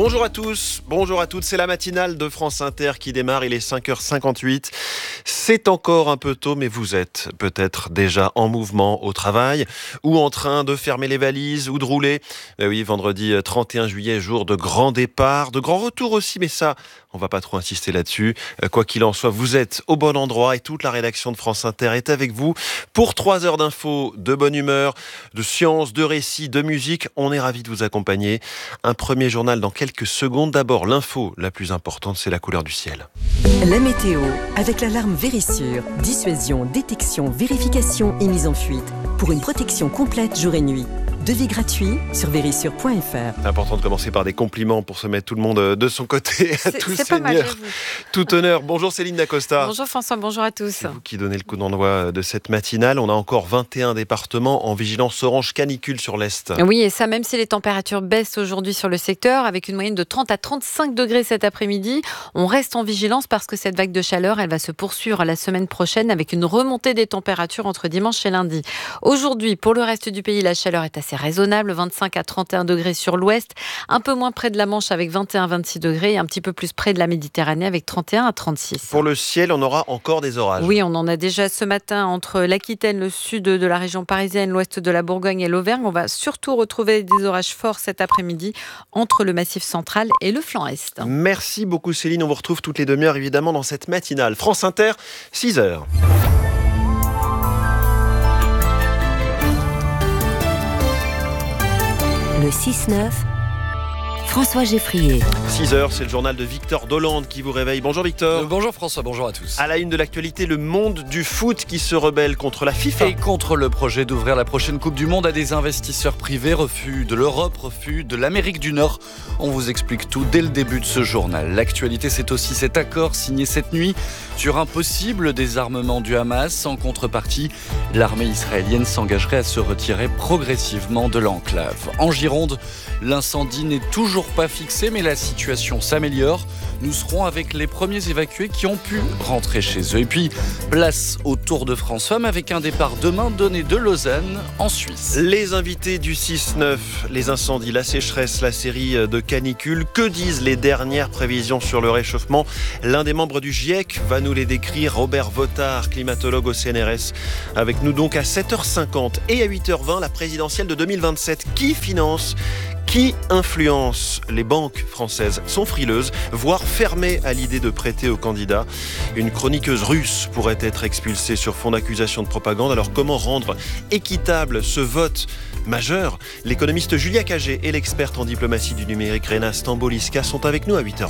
Bonjour à tous, bonjour à toutes, c'est la matinale de France Inter qui démarre, il est 5h58. C'est encore un peu tôt, mais vous êtes peut-être déjà en mouvement au travail ou en train de fermer les valises ou de rouler. Oui, vendredi 31 juillet, jour de grand départ, de grand retour aussi, mais ça, on va pas trop insister là-dessus. Quoi qu'il en soit, vous êtes au bon endroit et toute la rédaction de France Inter est avec vous pour 3 heures d'infos, de bonne humeur, de science, de récits, de musique. On est ravis de vous accompagner. Un premier journal dans quelques secondes. D'abord, l'info la plus importante, c'est la couleur du ciel. La météo, avec l'alarme Vérissure. Dissuasion, détection, vérification et mise en fuite. Pour une protection complète jour et nuit. Devis gratuit sur vérissure.fr. C'est important de commencer par des compliments pour se mettre tout le monde de son côté. À tous c'est pas mal, seigneurs, j'avoue. tout honneur. Bonjour Céline Dacosta. Bonjour François, bonjour à tous. C'est vous qui donnez le coup d'envoi de cette matinale. On a encore 21 départements en vigilance orange canicule sur l'Est. Oui, et ça même si les températures baissent aujourd'hui sur le secteur, avec une moyenne de 30 à 35 degrés cet après-midi, on reste en vigilance parce que cette vague de chaleur, elle va se poursuivre la semaine prochaine avec une remontée des températures entre dimanche et lundi. Aujourd'hui, pour le reste du pays, la chaleur est assez raisonnable, 25 à 31 degrés sur l'ouest, un peu moins près de la Manche avec 21 à 26 degrés et un petit peu plus près de la Méditerranée avec 31 à 36. Pour le ciel, on aura encore des orages. Oui, on en a déjà ce matin entre l'Aquitaine, le sud de la région parisienne, l'ouest de la Bourgogne et l'Auvergne. On va surtout retrouver des orages forts cet après-midi entre le Massif central et le flanc est. Merci beaucoup Céline, on vous retrouve toutes les demi-heures évidemment dans cette matinale. France Inter, 6h. Le 6-9, François Geffrier. 6h, c'est le journal de Victor Dolande qui vous réveille. Bonjour Victor. Bonjour François, bonjour à tous. À la une de l'actualité, le monde du foot qui se rebelle contre la FIFA. Et contre le projet d'ouvrir la prochaine Coupe du Monde à des investisseurs privés, refus de l'Europe, refus de l'Amérique du Nord. On vous explique tout dès le début de ce journal. L'actualité, c'est aussi cet accord signé cette nuit sur un possible désarmement du Hamas. En contrepartie, l'armée israélienne s'engagerait à se retirer progressivement de l'enclave. En Gironde, l'incendie n'est toujours pas fixé, mais la situation s'améliore. Nous serons avec les premiers évacués qui ont pu rentrer chez eux. Et puis, place au Tour de France Femmes avec un départ demain donné de Lausanne en Suisse. Les invités du 6-9, les incendies, la sécheresse, la série de canicules. Que disent les dernières prévisions sur le réchauffement? L'un des membres du GIEC va nous les décrire, Robert Votard, climatologue au CNRS. Avec nous donc à 7h50 et à 8h20, la présidentielle de 2027. Qui finance ? Qui influence? Les banques françaises sont frileuses, voire fermées à l'idée de prêter aux candidats. Une chroniqueuse russe pourrait être expulsée sur fond d'accusation de propagande. Alors comment rendre équitable ce vote majeur? L'économiste Julia Cagé et l'experte en diplomatie du numérique Rena Stamboliska sont avec nous à 8h20.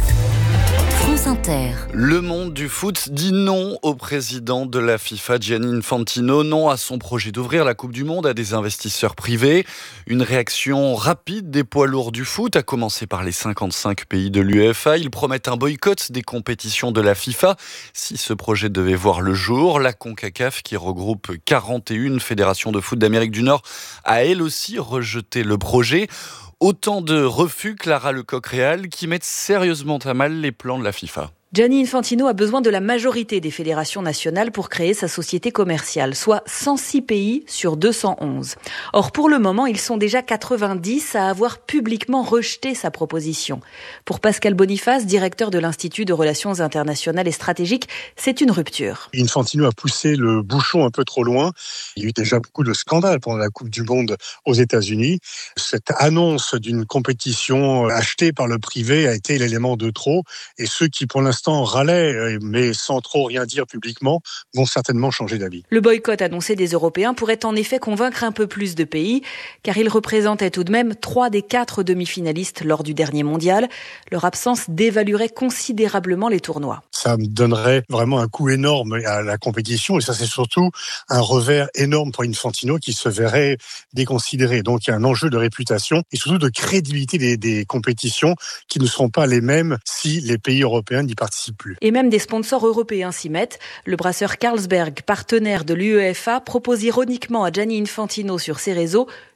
France Inter. Le monde du foot dit non au président de la FIFA, Gianni Infantino, non à son projet d'ouvrir la Coupe du Monde à des investisseurs privés. Une réaction rapide des poids lourds du foot, à commencer par les 55 pays de l'UEFA. Ils promettent un boycott des compétitions de la FIFA si ce projet devait voir le jour. La CONCACAF, qui regroupe 41 fédérations de foot d'Amérique du Nord, a elle aussi rejeté le projet. Autant de refus, Clara Lecoq-Réal, qui mettent sérieusement à mal les plans de la FIFA. Gianni Infantino a besoin de la majorité des fédérations nationales pour créer sa société commerciale, soit 106 pays sur 211. Or, pour le moment, ils sont déjà 90 à avoir publiquement rejeté sa proposition. Pour Pascal Boniface, directeur de l'Institut de Relations internationales et stratégiques, c'est une rupture. Infantino a poussé le bouchon un peu trop loin. Il y a eu déjà beaucoup de scandales pendant la Coupe du Monde aux États-Unis. Cette annonce d'une compétition achetée par le privé a été l'élément de trop. Et ceux qui, pour l'instant, râlaient, mais sans trop rien dire publiquement, vont certainement changer d'avis. Le boycott annoncé des Européens pourrait en effet convaincre un peu plus de pays, car ils représentaient tout de même 3 des 4 demi-finalistes lors du dernier mondial. Leur absence dévaluerait considérablement les tournois. Ça me donnerait vraiment un coup énorme à la compétition, et ça c'est surtout un revers énorme pour Infantino qui se verrait déconsidéré. Donc il y a un enjeu de réputation et surtout de crédibilité des compétitions qui ne seront pas les mêmes si les pays européens n'y participent plus. Et même des sponsors européens s'y mettent. Le brasseur Carlsberg, partenaire de l'UEFA, propose ironiquement à Gianni Infantino sur ses réseaux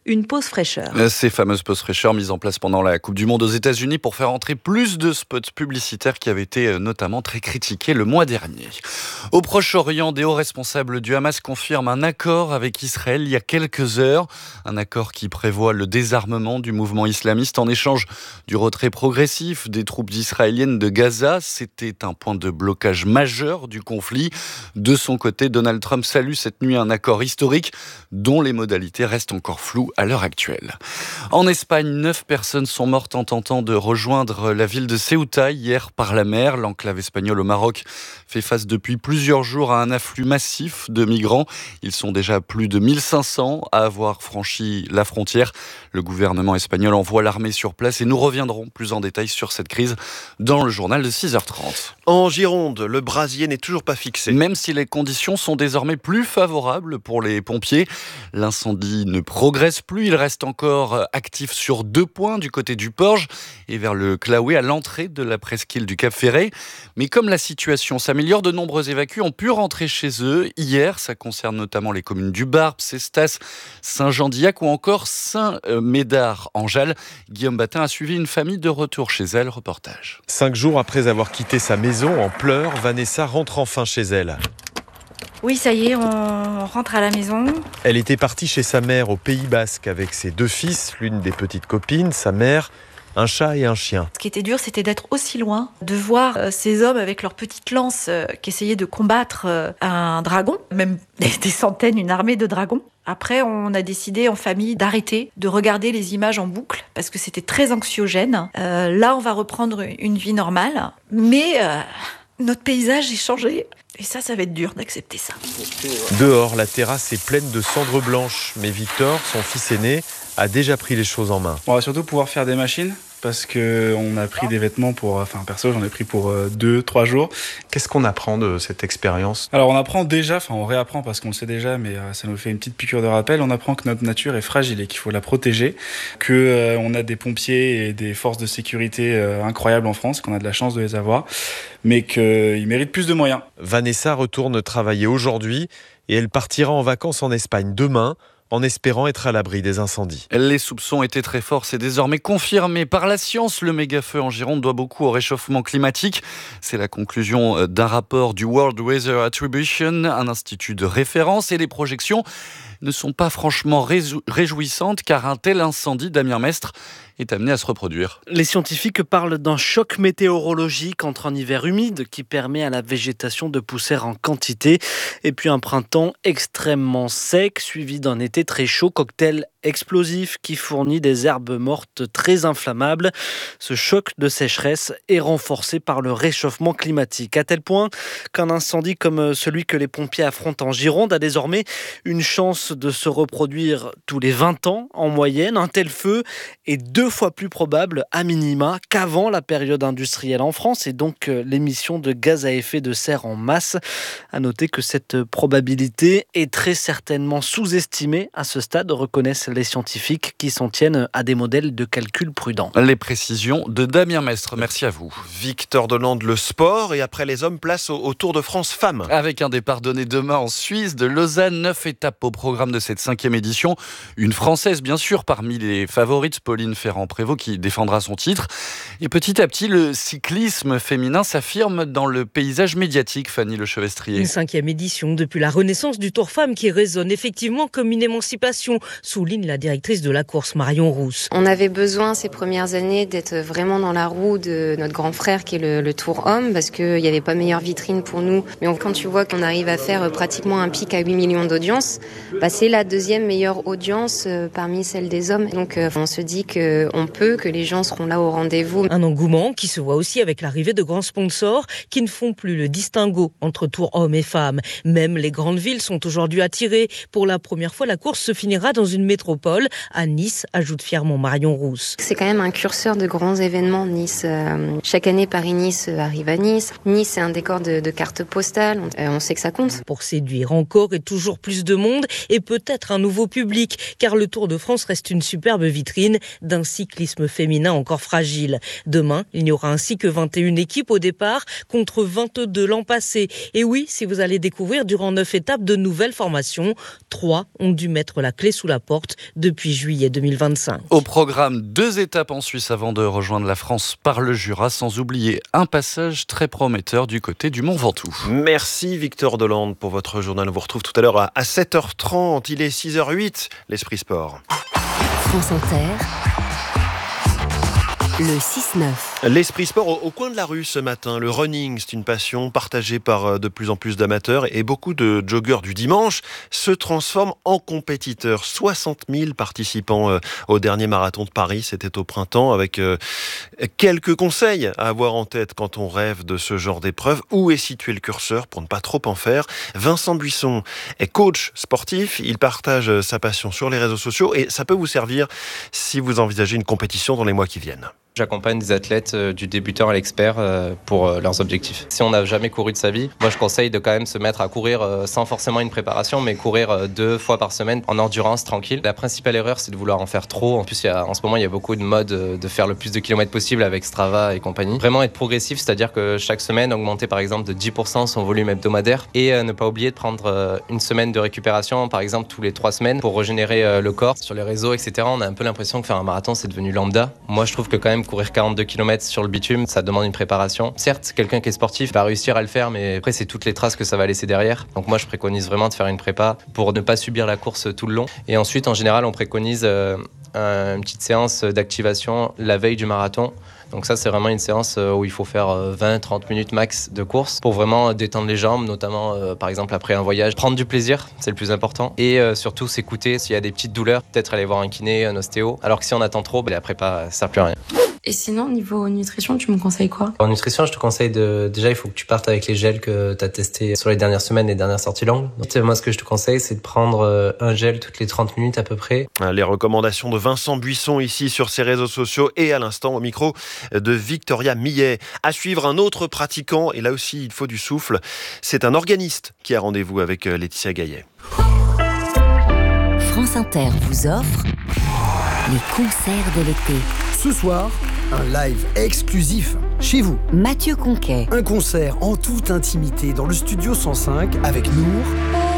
une pause fraîcheur. Ces fameuses pauses fraîcheurs mises en place pendant la Coupe du Monde aux États-Unis pour faire entrer plus de spots publicitaires qui avaient été notamment très critiqués le mois dernier. Au Proche-Orient, des hauts responsables du Hamas confirment un accord avec Israël il y a quelques heures. Un accord qui prévoit le désarmement du mouvement islamiste en échange du retrait progressif des troupes israéliennes de Gaza. C'était un point de blocage majeur du conflit. De son côté, Donald Trump salue cette nuit un accord historique dont les modalités restent encore floues à l'heure actuelle. En Espagne, 9 personnes sont mortes en tentant de rejoindre la ville de Ceuta hier par la mer. L'enclave espagnole au Maroc fait face depuis plusieurs jours à un afflux massif de migrants. Ils sont déjà plus de 1500 à avoir franchi la frontière. Le gouvernement espagnol envoie l'armée sur place et nous reviendrons plus en détail sur cette crise dans le journal de 6h30. En Gironde, le brasier n'est toujours pas fixé. Même si les conditions sont désormais plus favorables pour les pompiers, l'incendie ne progresse plus. Il reste encore actif sur 2 points, du côté du Porge et vers le Claouet, à l'entrée de la presqu'île du Cap-Ferret. Mais comme la situation s'améliore, de nombreux évacus ont pu rentrer chez eux. Hier, ça concerne notamment les communes du Barbe, Cestas, Saint-Jean-d'Illac ou encore Saint-Médard-en-Jalles. Guillaume Batin a suivi une famille de retour chez elle. Reportage. 5 jours après avoir quitté sa maison en pleurs, Vanessa rentre enfin chez elle. Oui, ça y est, on rentre à la maison. Elle était partie chez sa mère au Pays Basque avec ses 2 fils, l'une des petites copines, sa mère, un chat et un chien. Ce qui était dur, c'était d'être aussi loin, de voir ces hommes avec leurs petites lances qui essayaient de combattre un dragon, même des centaines, une armée de dragons. Après, on a décidé en famille d'arrêter de regarder les images en boucle parce que c'était très anxiogène. Là, on va reprendre une vie normale, mais notre paysage est changé. Et ça va être dur d'accepter ça. Dehors, la terrasse est pleine de cendres blanches. Mais Victor, son fils aîné, a déjà pris les choses en main. On va surtout pouvoir faire des machines parce qu'on a pris des vêtements perso, j'en ai pris pour 2-3 jours. Qu'est-ce qu'on apprend de cette expérience ? Alors on apprend déjà, on réapprend parce qu'on le sait déjà, mais ça nous fait une petite piqûre de rappel. On apprend que notre nature est fragile et qu'il faut la protéger, qu'on a des pompiers et des forces de sécurité incroyables en France, qu'on a de la chance de les avoir, mais qu'ils méritent plus de moyens. Vanessa retourne travailler aujourd'hui et elle partira en vacances en Espagne demain, en espérant être à l'abri des incendies. Les soupçons étaient très forts, c'est désormais confirmé par la science. Le méga-feu en Gironde doit beaucoup au réchauffement climatique. C'est la conclusion d'un rapport du World Weather Attribution, un institut de référence, et les projections ne sont pas franchement réjouissantes car un tel incendie, Damien Mestre, est amené à se reproduire. Les scientifiques parlent d'un choc météorologique entre un hiver humide qui permet à la végétation de pousser en quantité et puis un printemps extrêmement sec suivi d'un été très chaud, cocktail explosif qui fournit des herbes mortes très inflammables. Ce choc de sécheresse est renforcé par le réchauffement climatique, à tel point qu'un incendie comme celui que les pompiers affrontent en Gironde a désormais une chance de se reproduire tous les 20 ans en moyenne. Un tel feu est 2 fois plus probable à minima qu'avant la période industrielle en France et donc l'émission de gaz à effet de serre en masse. À noter que cette probabilité est très certainement sous-estimée à ce stade, reconnaissent les scientifiques qui s'en tiennent à des modèles de calcul prudents. Les précisions de Damien Mestre, merci à vous. Victor Delande, le sport, et après les hommes, place au Tour de France femmes. Avec un départ donné demain en Suisse, de Lausanne, 9 étapes au programme de cette 5e édition. Une Française, bien sûr, parmi les favorites, Pauline Ferrand-Prévot, qui défendra son titre. Et petit à petit, le cyclisme féminin s'affirme dans le paysage médiatique, Fanny Lechevestrier. Une 5e édition depuis la renaissance du Tour Femmes qui résonne effectivement comme une émancipation, souligne la directrice de la course, Marion Rousse. On avait besoin ces premières années d'être vraiment dans la roue de notre grand frère qui est le Tour Homme parce qu'il n'y avait pas meilleure vitrine pour nous. Mais quand tu vois qu'on arrive à faire pratiquement un pic à 8 millions d'audience, c'est la 2e meilleure audience parmi celles des hommes. Donc on se dit qu'on peut, que les gens seront là au rendez-vous. Un engouement qui se voit aussi avec l'arrivée de grands sponsors qui ne font plus le distinguo entre Tour hommes et femmes. Même les grandes villes sont aujourd'hui attirées. Pour la première fois, la course se finira dans une métropole, à Nice, ajoute fièrement Marion Rousse. C'est quand même un curseur de grands événements, Nice. Chaque année, Paris-Nice arrive à Nice. Nice, c'est un décor de carte postale. On sait que ça compte. Pour séduire encore et toujours plus de monde et et peut-être un nouveau public, car le Tour de France reste une superbe vitrine d'un cyclisme féminin encore fragile. Demain, il n'y aura ainsi que 21 équipes au départ, contre 22 l'an passé. Et oui, si vous allez découvrir durant 9 étapes de nouvelles formations, 3 ont dû mettre la clé sous la porte depuis juillet 2025. Au programme, 2 étapes en Suisse avant de rejoindre la France par le Jura, sans oublier un passage très prometteur du côté du Mont Ventoux. Merci Victor Delande pour votre journal. On vous retrouve tout à l'heure à 7h30. Il est 6h08, l'Esprit Sport. France Inter, le 6-9. L'Esprit Sport au coin de la rue ce matin. Le running, c'est une passion partagée par de plus en plus d'amateurs et beaucoup de joggeurs du dimanche se transforment en compétiteurs. 60 000 participants au dernier marathon de Paris, c'était au printemps, avec quelques conseils à avoir en tête quand on rêve de ce genre d'épreuve. Où est situé le curseur pour ne pas trop en faire? Vincent Buisson est coach sportif, il partage sa passion sur les réseaux sociaux et ça peut vous servir si vous envisagez une compétition dans les mois qui viennent. J'accompagne des athlètes du débutant à l'expert pour leurs objectifs. Si on n'a jamais couru de sa vie, moi je conseille de quand même se mettre à courir sans forcément une préparation, mais courir 2 fois par semaine en endurance tranquille. La principale erreur, c'est de vouloir en faire trop. En plus, en ce moment, il y a beaucoup de modes de faire le plus de kilomètres possible avec Strava et compagnie. Vraiment être progressif, c'est-à-dire que chaque semaine, augmenter par exemple de 10% son volume hebdomadaire et ne pas oublier de prendre une semaine de récupération, par exemple tous les 3 semaines pour régénérer le corps. Sur les réseaux, etc., on a un peu l'impression que faire un marathon, c'est devenu lambda. Moi, je trouve que quand même courir 42 km sur le bitume, ça demande une préparation. Certes, quelqu'un qui est sportif va réussir à le faire, mais après, c'est toutes les traces que ça va laisser derrière. Donc moi, je préconise vraiment de faire une prépa pour ne pas subir la course tout le long. Et ensuite, en général, on préconise une petite séance d'activation la veille du marathon. Donc ça, c'est vraiment une séance où il faut faire 20-30 minutes max de course pour vraiment détendre les jambes, notamment par exemple après un voyage. Prendre du plaisir, c'est le plus important. Et surtout s'écouter s'il y a des petites douleurs, peut-être aller voir un kiné, un ostéo. Alors que si on attend trop, la prépa, ça sert plus à rien. Et sinon, niveau nutrition, tu me conseilles quoi? En nutrition, je te conseille déjà, il faut que tu partes avec les gels que tu as testés sur les dernières semaines, les dernières sorties longues. Donc, moi, ce que je te conseille, c'est de prendre un gel toutes les 30 minutes à peu près. Les recommandations de Vincent Buisson ici sur ses réseaux sociaux et à l'instant au micro de Victoria Millet. À suivre un autre pratiquant, et là aussi, il faut du souffle. C'est un organiste qui a rendez-vous avec Laetitia Gaillet. France Inter vous offre les concerts de l'été. Ce soir, un live exclusif chez vous. Mathieu Conquet. Un concert en toute intimité dans le studio 105 avec Nour